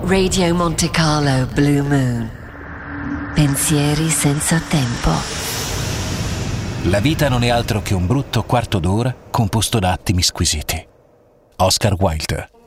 Radio Monte Carlo Blue Moon. Pensieri senza tempo. La vita non è altro che un brutto quarto d'ora composto da attimi squisiti. Oscar Wilde.